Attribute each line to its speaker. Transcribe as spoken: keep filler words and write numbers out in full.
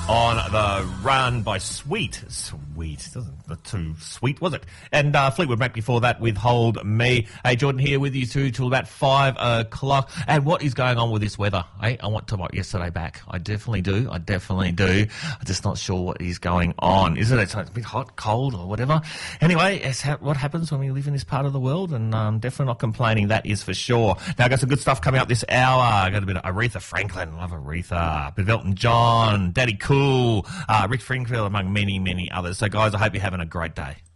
Speaker 1: on the Run by Sweet. Sweet. Doesn't look too sweet, was it? And uh, Fleetwood Mac before that with Hold Me. Hey, Jordan here with you too till about five o'clock. And what is going on with this weather? Hey, I want to want yesterday back. I definitely do. I definitely do. I'm just not sure what is going on. Is it it's a bit hot, cold or whatever? Anyway, it's ha- what happens when we live in this part of the world, and I'm um, definitely not complaining, that is for sure. Now, I've got some good stuff coming up this hour. I got a bit of Aretha Franklin. Love Aretha. A bit of Elton John, Daddy Cool, uh, Rick Springfield, among many, many others. So, guys, I hope you're having a great day.